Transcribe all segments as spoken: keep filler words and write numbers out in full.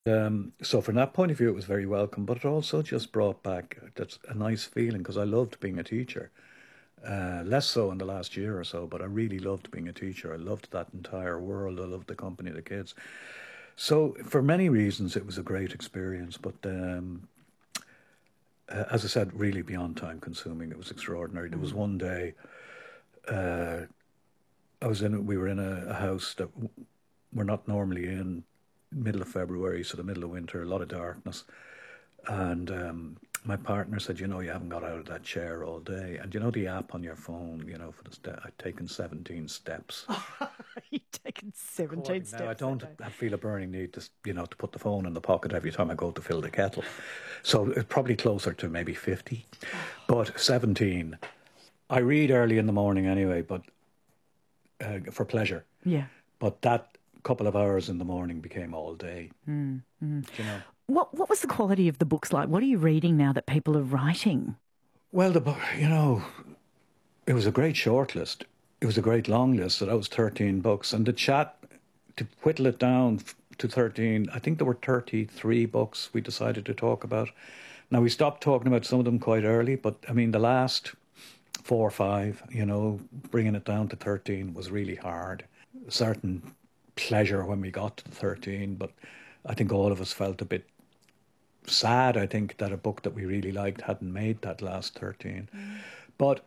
Um, so from that point of view, it was very welcome, but it also just brought back that's a nice feeling because I loved being a teacher. Uh, less so in the last year or so, but I really loved being a teacher. I loved that entire world. I loved the company of the kids. So for many reasons, it was a great experience. But um, uh, as I said, really beyond time consuming. It was extraordinary. There was Mm. one day uh, I was in. We were in a, a house that w- we're not normally in. Middle of February, so the middle of winter, a lot of darkness. And um, my partner said, you know, you haven't got out of that chair all day. And you know the app on your phone, you know, for the step, I'd taken seventeen steps. You've taken seventeen According now, I steps that don't day. I feel a burning need to, you know, to put the phone in the pocket every time I go to fill the kettle. So it's probably closer to maybe fifty. But seventeen, I read early in the morning anyway, but uh, for pleasure. Yeah. But that couple of hours in the morning became all day. Mm, mm. You know. What What was the quality of the books like? What are you reading now that people are writing? Well, the bu- you know, it was a great shortlist. It was a great long list. So that was thirteen books, and the chat to whittle it down f- to thirteen. I think there were thirty-three books we decided to talk about. Now we stopped talking about some of them quite early, but I mean the last four or five, you know, bringing it down to thirteen was really hard. A certain pleasure when we got to the thirteen, but I think all of us felt a bit sad, I think, that a book that we really liked hadn't made that last thirteen. Mm. But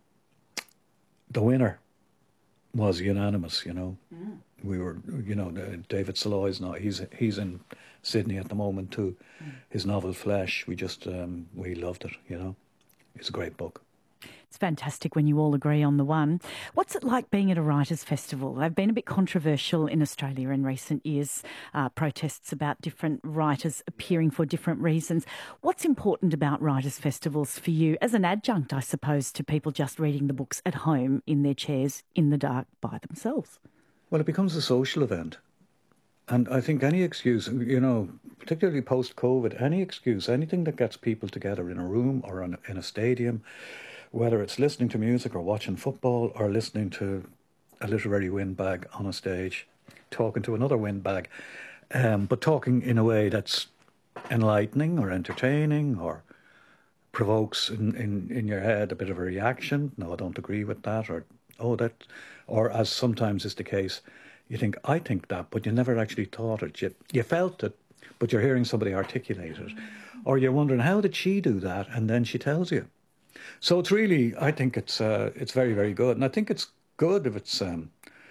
the winner was unanimous, you know. Mm. We were, you know, David Soloy's not, he's he's in Sydney at the moment too. Mm. His novel Flesh, we just, um, we loved it, you know. It's a great book. It's fantastic when you all agree on the one. What's it like being at a writers' festival? They've been a bit controversial in Australia in recent years, uh, protests about different writers appearing for different reasons. What's important about writers' festivals for you as an adjunct, I suppose, to people just reading the books at home in their chairs in the dark by themselves? Well, it becomes a social event. And I think any excuse, you know, particularly post-COVID, any excuse, anything that gets people together in a room or in a, in a stadium, whether it's listening to music or watching football or listening to a literary windbag on a stage, talking to another windbag, um, but talking in a way that's enlightening or entertaining or provokes in, in, in your head a bit of a reaction. No, I don't agree with that. Or, oh, that, or as sometimes is the case, you think, I think that, but you never actually thought it. You, you felt it, but you're hearing somebody articulate it. Or you're wondering, how did she do that? And then she tells you. So it's really, I think it's uh, it's very, very good. And I think it's good if it's, um,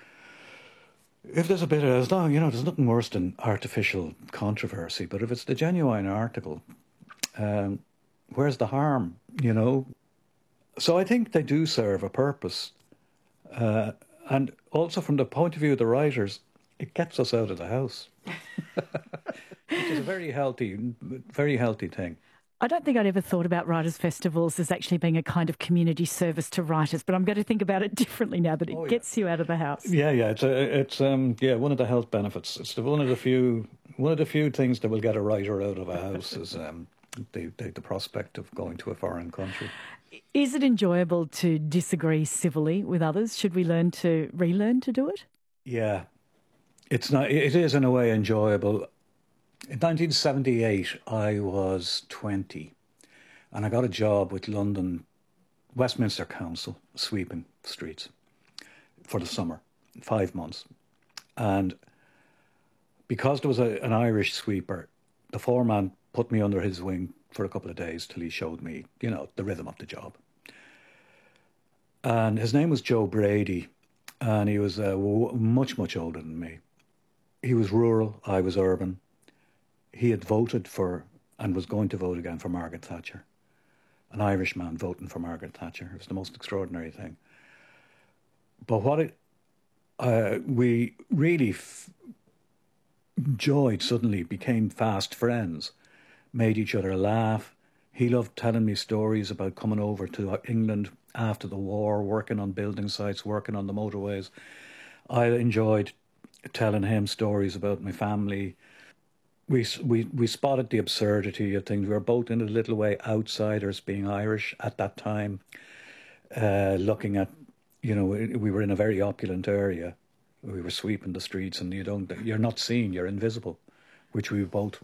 if there's a bit of, as long, you know, there's nothing worse than artificial controversy, but if it's the genuine article, um, where's the harm, you know? So I think they do serve a purpose. Uh, and also from the point of view of the writers, it gets us out of the house, which is a very healthy, very healthy thing. I don't think I'd ever thought about writers' festivals as actually being a kind of community service to writers, but I'm going to think about it differently now that it Oh, yeah. gets you out of the house. Yeah, yeah, it's a, it's um, yeah, one of the health benefits. It's the, one of the few, one of the few things that will get a writer out of a house is um, the, the the prospect of going to a foreign country. Is it enjoyable to disagree civilly with others? Should we learn to relearn to do it? Yeah, it's not. It is in a way enjoyable. In nineteen seventy-eight, I was twenty, and I got a job with London Westminster Council sweeping streets for the summer, five months. And because there was a, an Irish sweeper, the foreman put me under his wing for a couple of days till he showed me, you know, the rhythm of the job. And his name was Joe Brady, and he was uh, w- much, much older than me. He was rural, I was urban. He had voted for, and was going to vote again for Margaret Thatcher. An Irishman voting for Margaret Thatcher. It was the most extraordinary thing. But what it, uh, we really f- enjoyed suddenly, became fast friends, made each other laugh. He loved telling me stories about coming over to England after the war, working on building sites, working on the motorways. I enjoyed telling him stories about my family. We, we we spotted the absurdity of things. We were both in a little way outsiders, being Irish at that time, uh, looking at, you know, we, we were in a very opulent area. We were sweeping the streets, and you don't, you're not seen, you're invisible which we both